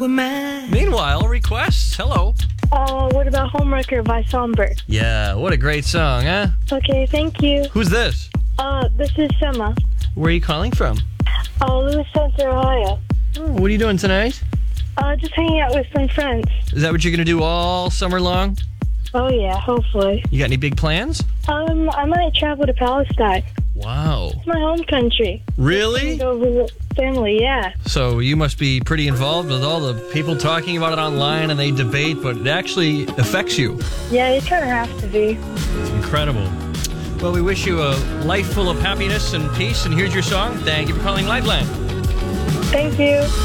the man. Meanwhile, requests. Hello. What about Homewrecker by Somber? Yeah, what a great song, huh? Okay, thank you. Who's this? This is Sema. Where are you calling from? Louis Center, Ohio. Oh, what are you doing tonight? Just hanging out with some friends. Is that what you're going to do all summer long? Oh yeah, hopefully. You got any big plans? I might travel to Palestine. Wow. It's my home country. Really? Go visit family, yeah. So you must be pretty involved with all the people talking about it online and they debate, but it actually affects you. Yeah, you kind of have to be. It's incredible. Well, we wish you a life full of happiness and peace, and here's your song. Thank you for calling Liveland. Thank you.